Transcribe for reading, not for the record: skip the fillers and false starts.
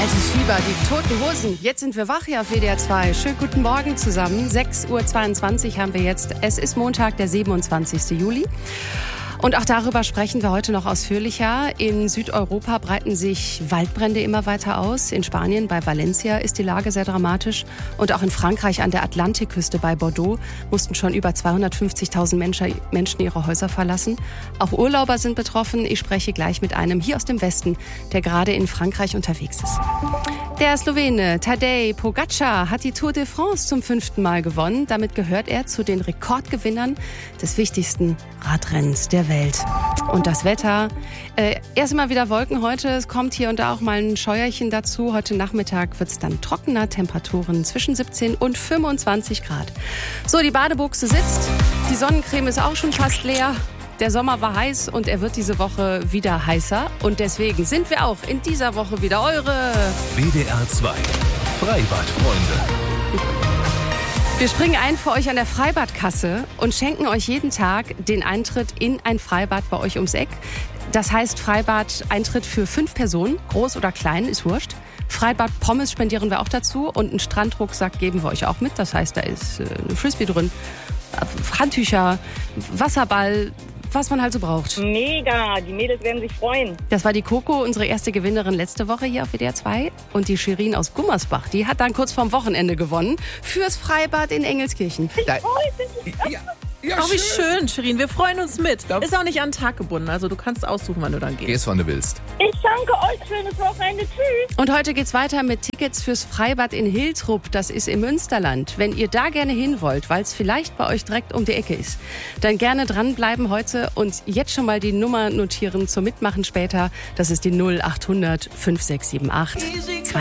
Altes Fieber, die Toten Hosen. Jetzt sind wir wach hier auf WDR 2. Schönen guten Morgen zusammen. 6:22 Uhr haben wir jetzt. Es ist Montag, der 27. Juli. Und auch darüber sprechen wir heute noch ausführlicher. In Südeuropa breiten sich Waldbrände immer weiter aus. In Spanien bei Valencia ist die Lage sehr dramatisch. Und auch in Frankreich an der Atlantikküste bei Bordeaux mussten schon über 250.000 Menschen ihre Häuser verlassen. Auch Urlauber sind betroffen. Ich spreche gleich mit einem hier aus dem Westen, der gerade in Frankreich unterwegs ist. Der Slowene Tadej Pogačar hat die Tour de France zum 5. Mal gewonnen. Damit gehört er zu den Rekordgewinnern des wichtigsten Radrennens der Welt. Und das Wetter, erst mal wieder Wolken heute. Es kommt hier und da auch mal ein Scheuerchen dazu. Heute Nachmittag wird es dann trockener, Temperaturen zwischen 17 und 25 Grad. So, die Badebuchse sitzt. Die Sonnencreme ist auch schon fast leer. Der Sommer war heiß und er wird diese Woche wieder heißer. Und deswegen sind wir auch in dieser Woche wieder eure WDR 2 Freibadfreunde. Wir springen ein für euch an der Freibadkasse und schenken euch jeden Tag den Eintritt in ein Freibad bei euch ums Eck. Das heißt Freibad-Eintritt für 5 Personen, groß oder klein, ist wurscht. Freibad Pommes spendieren wir auch dazu und einen Strandrucksack geben wir euch auch mit. Das heißt, da ist eine Frisbee drin, Handtücher, Wasserball, was man halt so braucht. Mega, die Mädels werden sich freuen. Das war die Coco, unsere erste Gewinnerin letzte Woche hier auf WDR 2. Und die Shirin aus Gummersbach, die hat dann kurz vorm Wochenende gewonnen fürs Freibad in Engelskirchen. Wie schön, Shirin. Wir freuen uns mit. Ist auch nicht an den Tag gebunden, also du kannst aussuchen, wann du dann gehst. Gehst, wann du willst. Ich danke euch, schönes Wochenende. Tschüss. Und heute geht's weiter mit Tickets fürs Freibad in Hiltrup. Das ist im Münsterland. Wenn ihr da gerne hin wollt, weil es vielleicht bei euch direkt um die Ecke ist, dann gerne dranbleiben heute und jetzt schon mal die Nummer notieren zum Mitmachen später. Das ist die 0800 5678